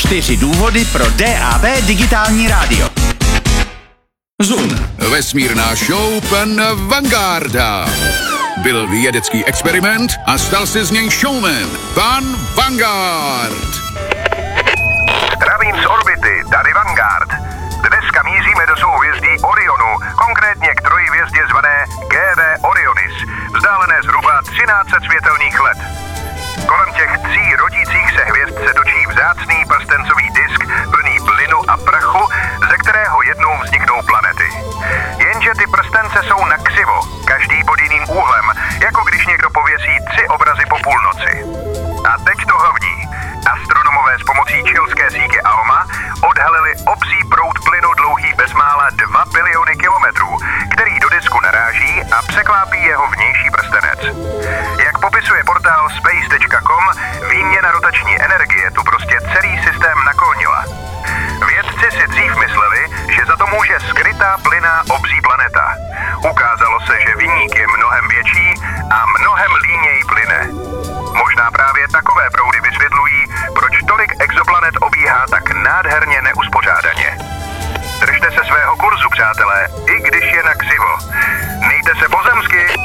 4 důvody pro DAB digitální rádio. Zoom, vesmírná show pan Vangarda. Byl vědecký experiment a stal se z něj showman, pan Vanguard. Zdravím z orbity, tady Vanguard. Dneska míříme do souhvězdí Orionu, konkrétně k trojhvězdě zvané GV Orionis, vzdálené zhruba 1300 světelných let. Kolem těch 3 rodících se hvězd se točí vzácný prstencový disk plný plynu a prachu, ze kterého jednou vzniknou planety. Jenže ty prstence jsou na křivo, každý pod jiným úhlem, jako když někdo pověsí 3 obrazy po půlnoci. A teď to hlavní. Astronomové s pomocí chilské sítě ALMA odhalili obří proud plynu dlouhý bezmála 2 biliony kilometrů, který do disku naráží a překlápí jeho vnější prstenec. Jak popisuje portál space.com, výměna rotační energie tu prostě celý systém naklonila. Vědci si dřív mysleli, že za to může skrytá plynná obří planeta. Ukázalo se, že viník je mnohem větší a mnohem líněji plyne. Možná právě takové proudy vysvětlují, proč tolik exoplanet obíhá tak nádherně neuspořádaně. Držte se svého kurzu, přátelé, i když je na křivo. Mějte se pozemsky.